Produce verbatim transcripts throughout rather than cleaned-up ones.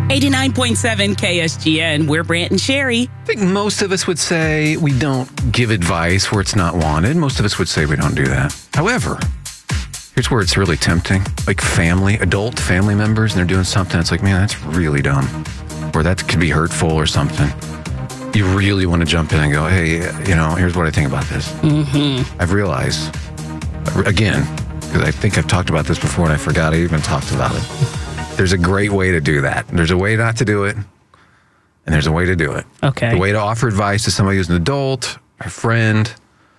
eighty-nine point seven K S G N. We're Brant and Sherry. I think most of us would say we don't give advice where it's not wanted. Most of us would say we don't do that. However, here's where it's really tempting. Like family, adult family members, and they're doing something that's like, man, that's really dumb. Or that could be hurtful or something. You really want to jump in and go, hey, you know, here's what I think about this. Mm-hmm. I've realized, again, because I think I've talked about this before and I forgot I even talked about it. There's a great way to do that. There's a way not to do it, and there's a way to do it. Okay. The way to offer advice to somebody who's an adult, a friend,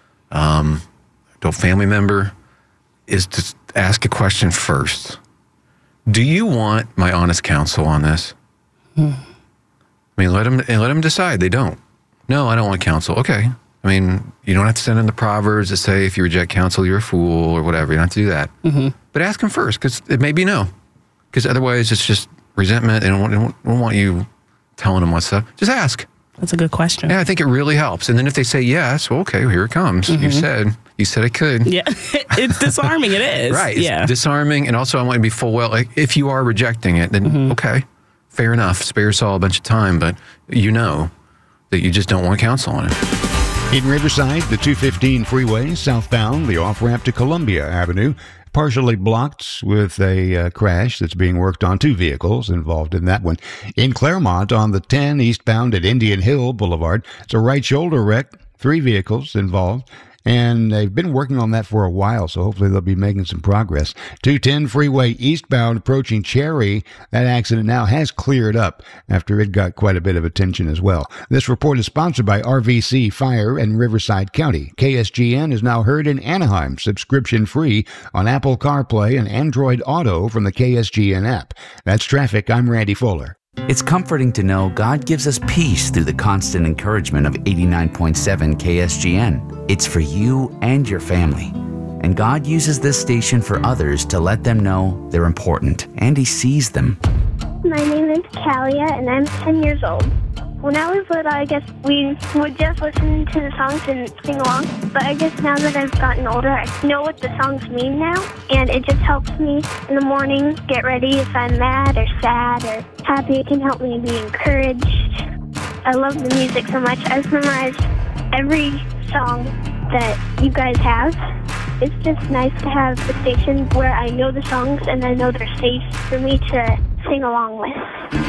um, adult family member, is to ask a question first. Do you want my honest counsel on this? Hmm. I mean, let them, let them decide. They don't. No, I don't want counsel. Okay. I mean, you don't have to send in the Proverbs that say if you reject counsel, you're a fool or whatever. You don't have to do that. Mm-hmm. But ask them first, because it may be no. Because otherwise, it's just resentment. They don't, want, they don't want you telling them what's up. Just ask. That's a good question. Yeah, I think it really helps. And then if they say yes, well, okay, well, here it comes. Mm-hmm. You said, you said I could. Yeah, it's disarming. It is. Right. Yeah. It's disarming. And also, I want you to be full well. Like, if you are rejecting it, then mm-hmm. okay, fair enough. Spare us all a bunch of time. But you know that you just don't want counsel on it. In Riverside, the two fifteen freeway southbound, the off-ramp to Columbia Avenue, partially blocked with a uh, crash that's being worked on. Two vehicles involved in that one. In Claremont, on the ten eastbound at Indian Hill Boulevard, it's a right shoulder wreck. Three vehicles involved. And they've been working on that for a while, so hopefully they'll be making some progress. two ten freeway eastbound approaching Cherry. That accident now has cleared up after it got quite a bit of attention as well. This report is sponsored by R V C Fire and Riverside County. K S G N is now heard in Anaheim, subscription-free on Apple CarPlay and Android Auto from the K S G N app. That's traffic. I'm Randy Fuller. It's comforting to know God gives us peace through the constant encouragement of eighty-nine point seven K S G N. It's for you and your family. And God uses this station for others to let them know they're important, and He sees them. My name is Kalia, and I'm ten years old. When I was little, I guess we would just listen to the songs and sing along. But I guess now that I've gotten older, I know what the songs mean now. And it just helps me in the morning get ready if I'm mad or sad or happy. It can help me be encouraged. I love the music so much. I've memorized every song that you guys have. It's just nice to have a station where I know the songs and I know they're safe for me to sing along with.